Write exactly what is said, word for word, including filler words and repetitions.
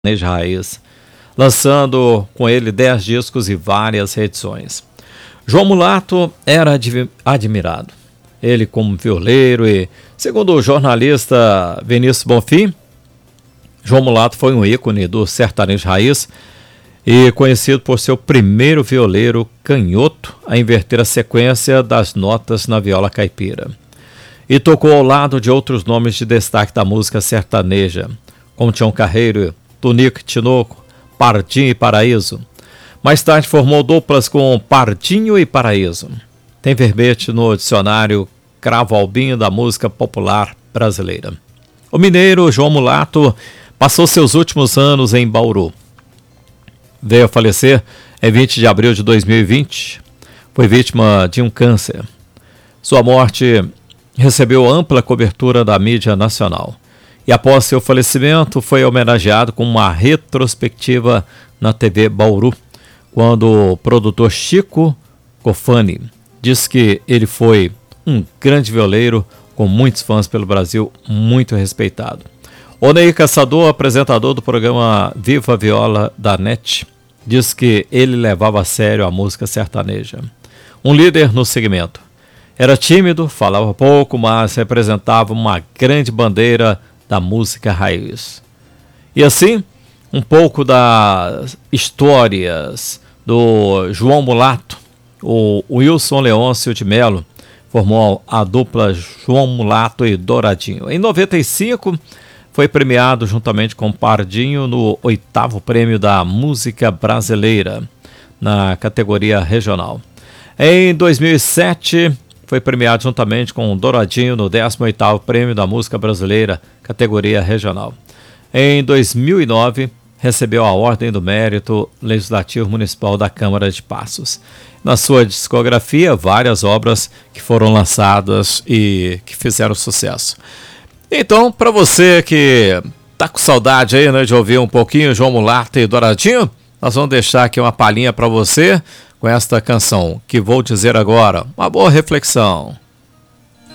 sertanejo raiz, lançando com ele dez discos e várias reedições. João Mulato era admirado. Ele como violeiro e, segundo o jornalista Vinícius Bonfim, João Mulato foi um ícone do sertanejo raiz e conhecido por ser o primeiro violeiro canhoto a inverter a sequência das notas na viola caipira. E tocou ao lado de outros nomes de destaque da música sertaneja, como Tião Carreiro, Tonico e Tinoco, Pardinho e Paraíso. Mais tarde formou duplas com Pardinho e Paraíso. Tem verbete no dicionário Cravo Albinho da música popular brasileira. O mineiro João Mulato passou seus últimos anos em Bauru. Veio a falecer em vinte de abril de dois mil e vinte. Foi vítima de um câncer. Sua morte recebeu ampla cobertura da mídia nacional. E após seu falecimento foi homenageado com uma retrospectiva na T V Bauru, quando o produtor Chico Cofani disse que ele foi um grande violeiro com muitos fãs pelo Brasil, muito respeitado. Onei Caçador, apresentador do programa Viva Viola da N E T, diz que ele levava a sério a música sertaneja. Um líder no segmento. Era tímido, falava pouco, mas representava uma grande bandeira da música raiz. E assim, um pouco das histórias do João Mulato. O Wilson Leôncio de Melo formou a dupla João Mulato e Douradinho. Em noventa e cinco, foi premiado juntamente com Pardinho no oitavo prêmio da música brasileira, na categoria regional. Em dois mil e sete, foi premiado juntamente com Douradinho no décimo oitavo prêmio da música brasileira, categoria regional. Em dois mil e nove, recebeu a Ordem do Mérito Legislativo Municipal da Câmara de Passos. Na sua discografia, várias obras que foram lançadas e que fizeram sucesso. Então, para você que tá com saudade aí, né, de ouvir um pouquinho João Mulato e Douradinho, nós vamos deixar aqui uma palhinha para você com esta canção que vou dizer agora. Uma boa reflexão.